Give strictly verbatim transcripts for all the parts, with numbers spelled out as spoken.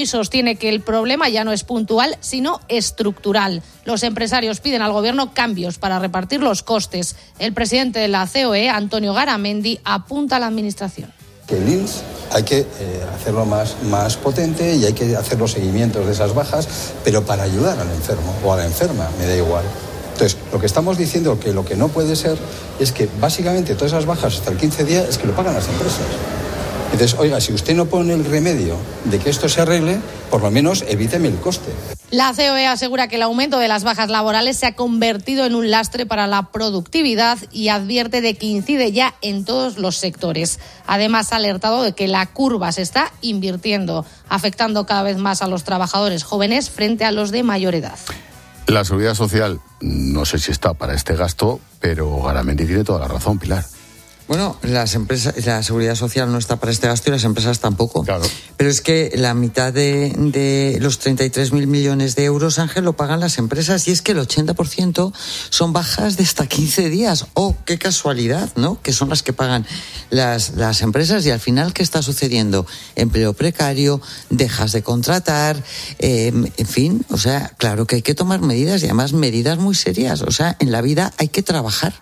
y sostiene que el problema ya no es puntual, sino estructural. Los empresarios piden al gobierno cambios para repartir los costes. El presidente de la C O E, Antonio Garamendi, apunta a la administración. Que el I N S hay que eh, hacerlo más, más potente y hay que hacer los seguimientos de esas bajas, pero para ayudar al enfermo o a la enferma, me da igual. Entonces, lo que estamos diciendo que lo que no puede ser es que básicamente todas esas bajas hasta el quince días es que lo pagan las empresas. Entonces, oiga, si usted no pone el remedio de que esto se arregle, por lo menos evíteme el coste. La C O E asegura que el aumento de las bajas laborales se ha convertido en un lastre para la productividad y advierte de que incide ya en todos los sectores. Además, ha alertado de que la curva se está invirtiendo, afectando cada vez más a los trabajadores jóvenes frente a los de mayor edad. La Seguridad Social, no sé si está para este gasto, pero Garamendi tiene toda la razón, Pilar. Bueno, las empresas, la seguridad social no está para este gasto y las empresas tampoco. Claro. Pero es que la mitad de, de los treinta y tres mil millones de euros, Ángel, lo pagan las empresas y es que el ochenta por ciento son bajas de hasta quince días. ¡Oh, qué casualidad!, ¿no? Que son las que pagan las, las empresas y al final, ¿qué está sucediendo? Empleo precario, dejas de contratar, eh, en fin, o sea, claro que hay que tomar medidas y además medidas muy serias. O sea, en la vida hay que trabajar.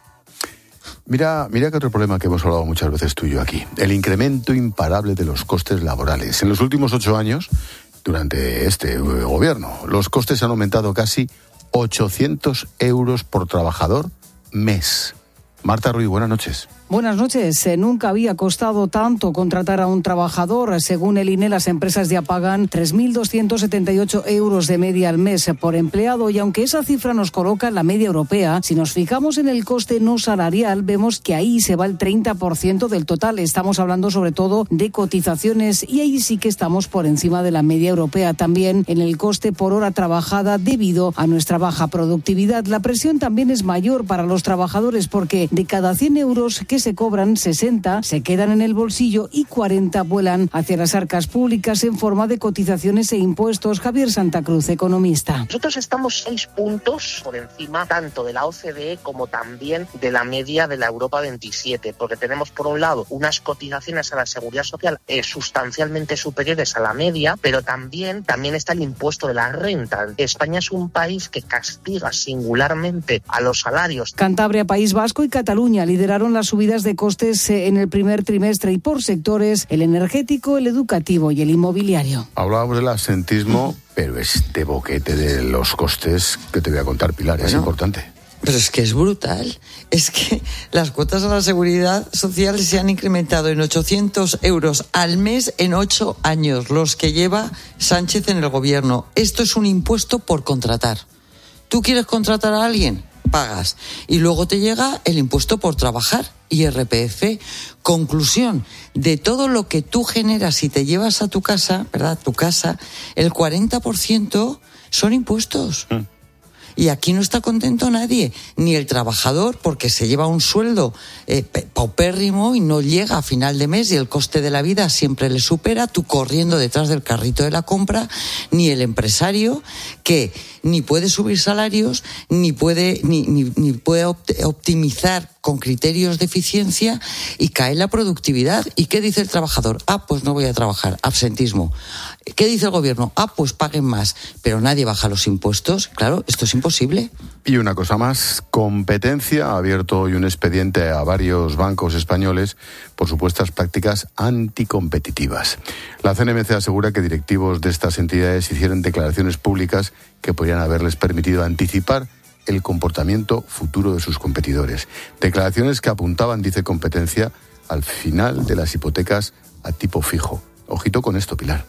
Mira, mira que otro problema que hemos hablado muchas veces tú y yo aquí, el incremento imparable de los costes laborales. En los últimos ocho años, durante este gobierno, los costes han aumentado casi ochocientos euros por trabajador mes. Marta Ruiz, buenas noches. Buenas noches. Nunca había costado tanto contratar a un trabajador. Según el I N E, las empresas ya pagan tres mil doscientos setenta y ocho euros de media al mes por empleado y aunque esa cifra nos coloca en la media europea, si nos fijamos en el coste no salarial, vemos que ahí se va el treinta por ciento del total. Estamos hablando sobre todo de cotizaciones y ahí sí que estamos por encima de la media europea. También en el coste por hora trabajada debido a nuestra baja productividad. La presión también es mayor para los trabajadores porque de cada cien euros que se cobran, sesenta se quedan en el bolsillo y cuarenta vuelan hacia las arcas públicas en forma de cotizaciones e impuestos. Javier Santa Cruz, economista. Nosotros estamos seis puntos por encima tanto de la O C D E como también de la media de la Europa veintisiete, porque tenemos por un lado unas cotizaciones a la seguridad social eh, sustancialmente superiores a la media, pero también, también está el impuesto de la renta. España es un país que castiga singularmente a los salarios. Cantabria, País Vasco y Cataluña lideraron las subidas de costes en el primer trimestre y por sectores, el energético, el educativo y el inmobiliario. Hablábamos del absentismo, pero este boquete de los costes que te voy a contar, Pilar, bueno, es importante. Pero es que es brutal. Es que las cuotas a la seguridad social se han incrementado en ochocientos euros al mes en ocho años, los que lleva Sánchez en el gobierno. Esto es un impuesto por contratar. ¿Tú quieres contratar a alguien? Pagas. Y luego te llega el impuesto por trabajar, I R P F. Conclusión, de todo lo que tú generas y te llevas a tu casa, ¿verdad? Tu casa, el cuarenta por ciento son impuestos. Mm. Y aquí no está contento nadie, ni el trabajador, porque se lleva un sueldo eh, paupérrimo y no llega a final de mes y el coste de la vida siempre le supera, tú corriendo detrás del carrito de la compra, ni el empresario, que ni puede subir salarios, ni puede, ni, ni, ni puede optimizar con criterios de eficiencia y cae la productividad. ¿Y qué dice el trabajador? Ah, pues no voy a trabajar, absentismo. ¿Qué dice el gobierno? Ah, pues paguen más, pero nadie baja los impuestos. Claro, esto es imposible. Y una cosa más, Competencia ha abierto hoy un expediente a varios bancos españoles por supuestas prácticas anticompetitivas. La C N M C asegura que directivos de estas entidades hicieron declaraciones públicas que podrían haberles permitido anticipar el comportamiento futuro de sus competidores. Declaraciones que apuntaban, dice Competencia, al final de las hipotecas a tipo fijo. Ojito con esto, Pilar.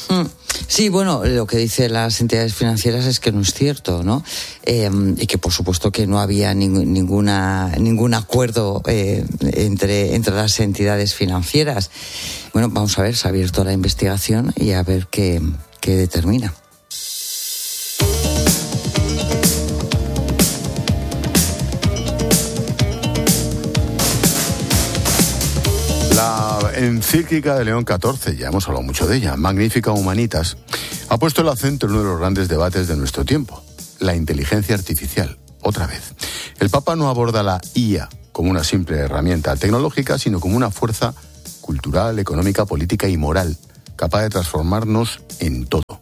Sí, bueno, lo que dicen las entidades financieras es que no es cierto, ¿no? Eh, y que por supuesto que no había ning- ninguna ningún acuerdo eh, entre entre las entidades financieras. Bueno, vamos a ver, se ha abierto la investigación y a ver qué, qué determina. La encíclica de León catorce, ya hemos hablado mucho de ella, Magnificat Humanitas, ha puesto el acento en uno de los grandes debates de nuestro tiempo, la inteligencia artificial, otra vez. El Papa no aborda la I A como una simple herramienta tecnológica, sino como una fuerza cultural, económica, política y moral, capaz de transformarnos en todo.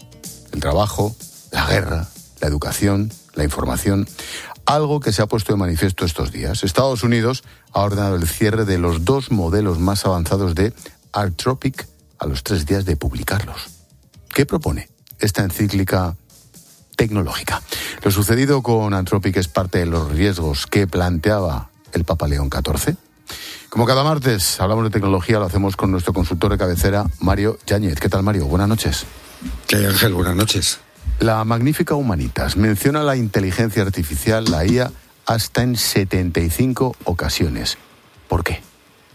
trabajo, la guerra, la educación, la información. Algo que se ha puesto de manifiesto estos días. Estados Unidos ha ordenado el cierre de los dos modelos más avanzados de Anthropic a los tres días de publicarlos. ¿Qué propone esta encíclica tecnológica? Lo sucedido con Anthropic es parte de los riesgos que planteaba el Papa León catorce. Como cada martes hablamos de tecnología, lo hacemos con nuestro consultor de cabecera, Mario Yáñez. ¿Qué tal, Mario? Buenas noches. ¿Qué hay, Ángel? Buenas noches. La Magnífica Humanitas menciona la inteligencia artificial, la I A, hasta en setenta y cinco ocasiones. ¿Por qué?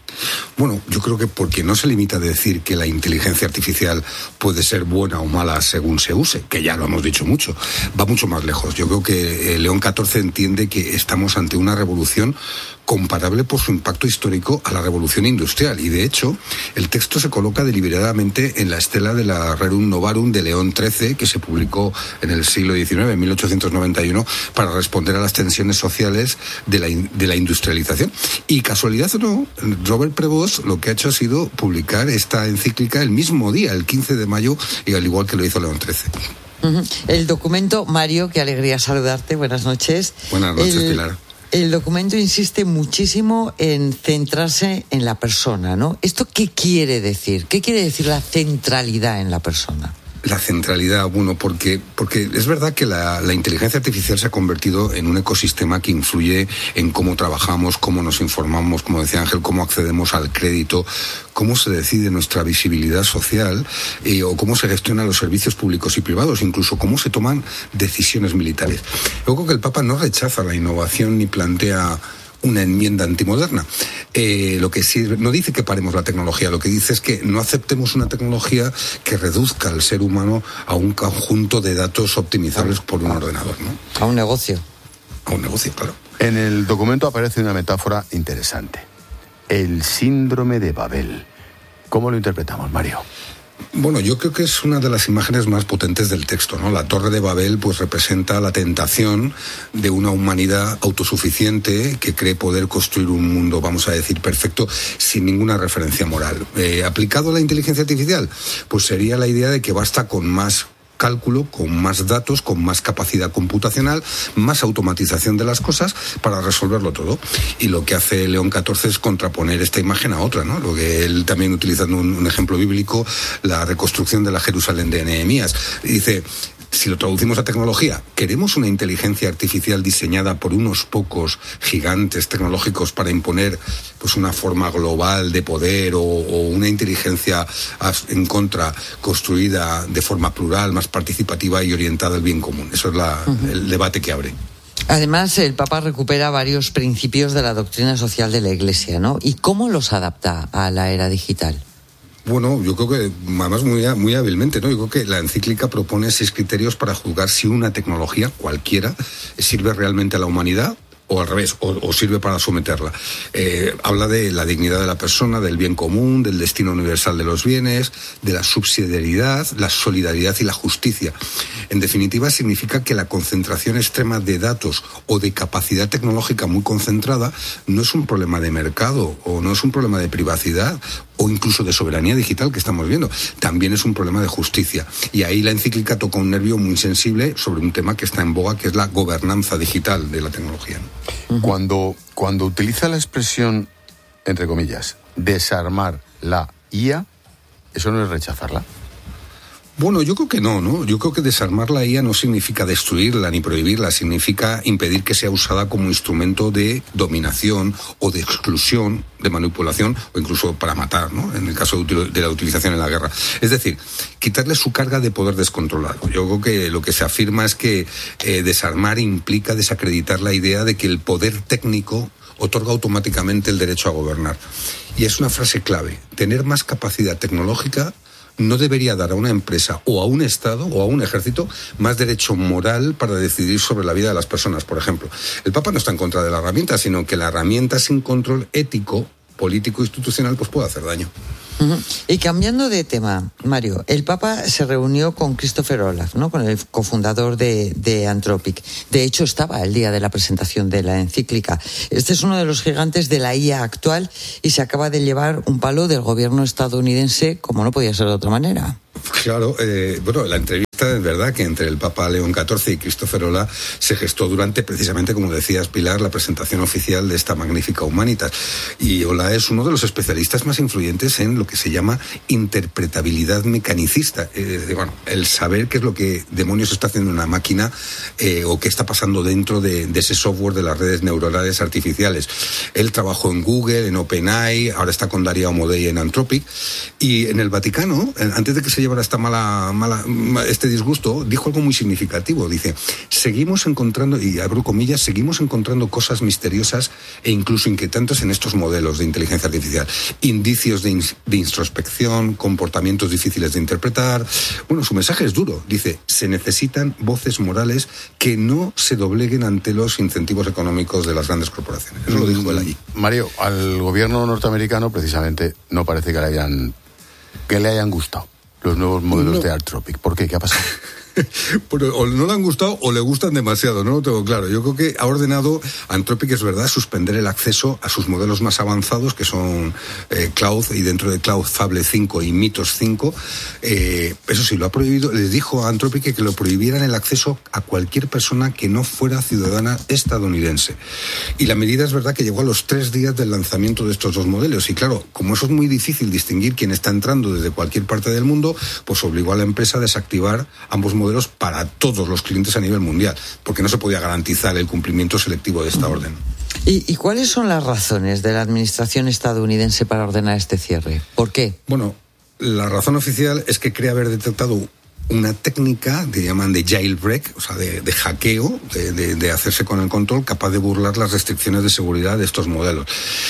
Bueno, yo creo que porque no se limita a decir que la inteligencia artificial puede ser buena o mala según se use, que ya lo hemos dicho mucho, va mucho más lejos. Yo creo que León catorce entiende que estamos ante una revolución comparable por su impacto histórico a la revolución industrial, y de hecho el texto se coloca deliberadamente en la estela de la Rerum Novarum de León trece, que se publicó en el siglo diecinueve, en mil ochocientos noventa y uno, para responder a las tensiones sociales de la, de la industrialización. Y casualidad o no, Robert Prevost lo que ha hecho ha sido publicar esta encíclica el mismo día, el quince de mayo, y al igual que lo hizo León trece. Uh-huh. El documento, Mario, qué alegría saludarte, buenas noches. Buenas noches, el... Pilar. El documento insiste muchísimo en centrarse en la persona, ¿no? ¿Esto qué quiere decir? ¿Qué quiere decir la centralidad en la persona? La centralidad, bueno, porque, porque es verdad que la, la inteligencia artificial se ha convertido en un ecosistema que influye en cómo trabajamos, cómo nos informamos, como decía Ángel, cómo accedemos al crédito, cómo se decide nuestra visibilidad social eh, o cómo se gestionan los servicios públicos y privados, incluso cómo se toman decisiones militares. Yo creo que el Papa no rechaza la innovación ni plantea una enmienda antimoderna. Eh, lo que sí, no dice que paremos la tecnología, lo que dice es que no aceptemos una tecnología que reduzca al ser humano a un conjunto de datos optimizables por un ordenador, ¿no? A un negocio. A un negocio, claro. En el documento aparece una metáfora interesante. El síndrome de Babel. ¿Cómo lo interpretamos, Mario? Bueno, yo creo que es una de las imágenes más potentes del texto, ¿no? La Torre de Babel pues representa la tentación de una humanidad autosuficiente que cree poder construir un mundo, vamos a decir, perfecto, sin ninguna referencia moral. Eh, aplicado a la inteligencia artificial, pues sería la idea de que basta con más cálculo, con más datos, con más capacidad computacional, más automatización de las cosas para resolverlo todo. Y lo que hace León catorce es contraponer esta imagen a otra, ¿no? Lo que él también, utilizando un, un ejemplo bíblico, la reconstrucción de la Jerusalén de Nehemías. Dice, si lo traducimos a tecnología, ¿queremos una inteligencia artificial diseñada por unos pocos gigantes tecnológicos para imponer pues una forma global de poder o, o una inteligencia en contra construida de forma plural, más participativa y orientada al bien común? Eso es la, uh-huh. el debate que abre. Además, el Papa recupera varios principios de la doctrina social de la Iglesia, ¿no? ¿Y cómo los adapta a la era digital? Bueno, yo creo que, además, muy, muy hábilmente, ¿no? Yo creo que la encíclica propone seis criterios para juzgar si una tecnología, cualquiera, sirve realmente a la humanidad o al revés, o, o sirve para someterla. Eh, habla de la dignidad de la persona, del bien común, del destino universal de los bienes, de la subsidiariedad, la solidaridad y la justicia. En definitiva, significa que la concentración extrema de datos o de capacidad tecnológica muy concentrada no es un problema de mercado o no es un problema de privacidad o incluso de soberanía digital que estamos viendo. También es un problema de justicia. Y ahí la encíclica toca un nervio muy sensible sobre un tema que está en boga, que es la gobernanza digital de la tecnología, ¿no? Uh-huh. Cuando, cuando utiliza la expresión, entre comillas, desarmar la I A, ¿eso no es rechazarla? Bueno, yo creo que no, ¿no? Yo creo que desarmar la I A no significa destruirla ni prohibirla, significa impedir que sea usada como instrumento de dominación o de exclusión, de manipulación o incluso para matar, ¿no? En el caso de la utilización en la guerra. Es decir, quitarle su carga de poder descontrolado. Yo creo que lo que se afirma es que eh, desarmar implica desacreditar la idea de que el poder técnico otorga automáticamente el derecho a gobernar. Y es una frase clave. Tener más capacidad tecnológica no debería dar a una empresa o a un Estado o a un ejército más derecho moral para decidir sobre la vida de las personas, por ejemplo. El Papa no está en contra de la herramienta, sino que la herramienta sin control ético, político, institucional, pues puede hacer daño. Uh-huh. Y cambiando de tema, Mario, el Papa se reunió con Christopher Olaf, ¿no? Con el cofundador de, de Anthropic. De hecho, estaba el día de la presentación de la encíclica. Este es uno de los gigantes de la I A actual y se acaba de llevar un palo del gobierno estadounidense, como no podía ser de otra manera. Claro, eh, bueno, la entrevista Esta es verdad que entre el Papa León catorce y Christopher Olah se gestó durante, precisamente, como decías, Pilar, la presentación oficial de esta magnífica Humanitas. Y Olah es uno de los especialistas más influyentes en lo que se llama interpretabilidad mecanicista. Es decir, bueno, el saber qué es lo que demonios está haciendo una máquina eh, o qué está pasando dentro de, de ese software de las redes neuronales artificiales. Él trabajó en Google, en OpenAI, ahora está con Daria Omodei en Anthropic. Y en el Vaticano, antes de que se llevara esta mala, mala este disgusto, dijo algo muy significativo. Dice, seguimos encontrando, y abro comillas, seguimos encontrando cosas misteriosas e incluso inquietantes en estos modelos de inteligencia artificial. Indicios de, in, de introspección, comportamientos difíciles de interpretar. Bueno, su mensaje es duro. Dice, se necesitan voces morales que no se dobleguen ante los incentivos económicos de las grandes corporaciones. Eso lo dijo él allí. Mario, al gobierno norteamericano precisamente no parece que le hayan, que le hayan gustado los nuevos modelos no. de Anthropic. ¿Por qué? ¿Qué ha pasado? Pero o no le han gustado o le gustan demasiado, no lo tengo claro. Yo creo que ha ordenado Anthropic, es verdad, suspender el acceso a sus modelos más avanzados, que son eh, Cloud, y dentro de Cloud Fable cinco y Mythos cinco. Eh, eso sí, lo ha prohibido. Les dijo a Anthropic que lo prohibieran el acceso a cualquier persona que no fuera ciudadana estadounidense. Y la medida es verdad que llegó a los tres días del lanzamiento de estos dos modelos. Y claro, como eso es muy difícil distinguir quién está entrando desde cualquier parte del mundo, pues obligó a la empresa a desactivar ambos modelos para todos los clientes a nivel mundial, porque no se podía garantizar el cumplimiento selectivo de esta orden. ¿Y, y cuáles son las razones de la administración estadounidense para ordenar este cierre? ¿Por qué? Bueno, la razón oficial es que cree haber detectado una técnica que llaman de jailbreak, o sea, de, de hackeo, de, de, de hacerse con el control, capaz de burlar las restricciones de seguridad de estos modelos.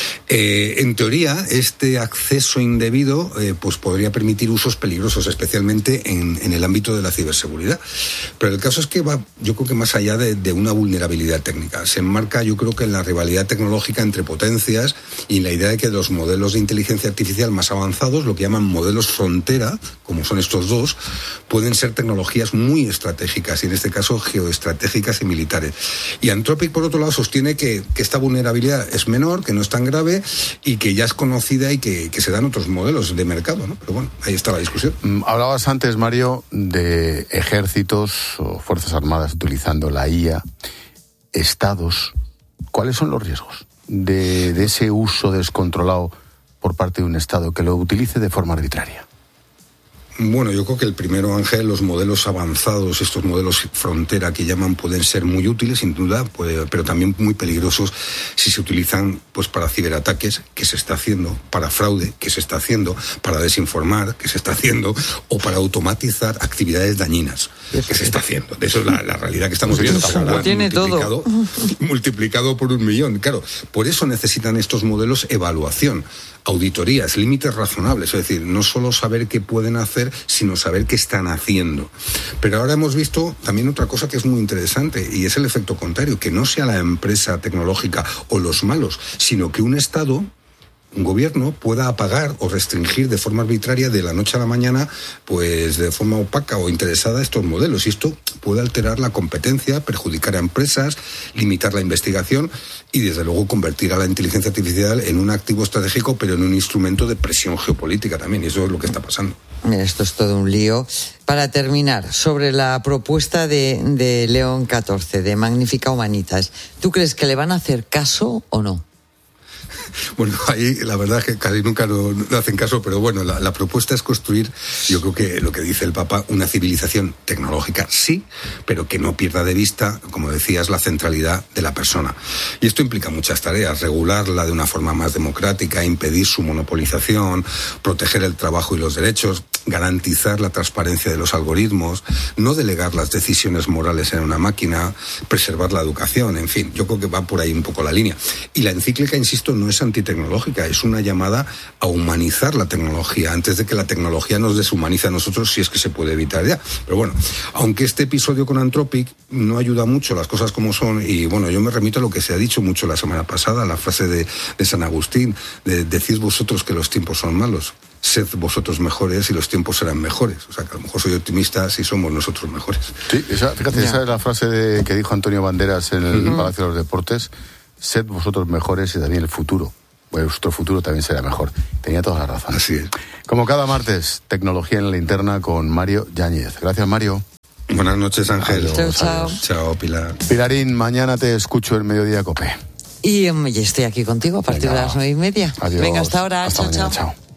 Eh, en teoría, este acceso indebido eh, pues podría permitir usos peligrosos, especialmente en, en el ámbito de la ciberseguridad. Pero el caso es que va, yo creo que más allá de, de una vulnerabilidad técnica. Se enmarca, yo creo que en la rivalidad tecnológica entre potencias y la idea de que los modelos de inteligencia artificial más avanzados, lo que llaman modelos frontera, como son estos dos, pueden ser tecnologías muy estratégicas, y en este caso geoestratégicas y militares. Y Anthropic, por otro lado, sostiene que, que esta vulnerabilidad es menor, que no es tan grave y que ya es conocida y que, que se dan otros modelos de mercado, ¿no? Pero bueno, ahí está la discusión. Hablabas antes, Mario, de ejércitos o fuerzas armadas utilizando la I A, estados. ¿Cuáles son los riesgos de, de ese uso descontrolado por parte de un estado que lo utilice de forma arbitraria? Bueno, yo creo que el primero, Ángel, los modelos avanzados, estos modelos frontera que llaman, pueden ser muy útiles, sin duda, puede, pero también muy peligrosos si se utilizan pues para ciberataques, que se está haciendo, para fraude, que se está haciendo, para desinformar, que se está haciendo, o para automatizar actividades dañinas, que se está haciendo. De eso es la, la realidad que estamos viendo. Lo tiene todo. Multiplicado por un millón. Claro, por eso necesitan estos modelos evaluación, auditorías, límites razonables, es decir, no solo saber qué pueden hacer, sino saber qué están haciendo. Pero ahora hemos visto también otra cosa que es muy interesante, y es el efecto contrario, que no sea la empresa tecnológica o los malos, sino que un Estado, un gobierno, pueda apagar o restringir de forma arbitraria de la noche a la mañana, pues de forma opaca o interesada, estos modelos. Y esto puede alterar la competencia, perjudicar a empresas, limitar la investigación y, desde luego, convertir a la inteligencia artificial en un activo estratégico, pero en un instrumento de presión geopolítica también. Y eso es lo que está pasando. Mira, esto es todo un lío. Para terminar, sobre la propuesta de, de León catorce, de Magnífica Humanitas, ¿tú crees que le van a hacer caso o no? Bueno, ahí la verdad es que casi nunca no, no hacen caso, pero bueno, la, la propuesta es construir, yo creo que lo que dice el Papa, una civilización tecnológica, sí, pero que no pierda de vista, como decías, la centralidad de la persona. Y esto implica muchas tareas: regularla de una forma más democrática, impedir su monopolización, proteger el trabajo y los derechos, garantizar la transparencia de los algoritmos, no delegar las decisiones morales en una máquina, preservar la educación, en fin, yo creo que va por ahí un poco la línea. Y la encíclica, insisto, no es antitecnológica, es una llamada a humanizar la tecnología antes de que la tecnología nos deshumanice a nosotros, si es que se puede evitar ya. Pero bueno, aunque este episodio con Anthropic no ayuda mucho, las cosas como son, y bueno, yo me remito a lo que se ha dicho mucho la semana pasada, la frase de, de San Agustín, de, decís vosotros que los tiempos son malos, sed vosotros mejores y los tiempos serán mejores. O sea, que a lo mejor soy optimista si somos nosotros mejores. Sí, esa, fíjate, esa es la frase de, que dijo Antonio Banderas en el uh-huh. Palacio de los Deportes: sed vosotros mejores y también el futuro. Vuestro futuro también será mejor. Tenía toda la razón. Así es. Como cada martes, tecnología en la linterna con Mario Yáñez. Gracias, Mario. Buenas noches, Ángel. Adiós, chao. Chao, Pilar. Pilarín, mañana te escucho en Mediodía Cope. Y, y estoy aquí contigo a partir Venga, de las nueve y media. Adiós. Venga, hasta ahora. Hasta chao, mañana, chao. chao.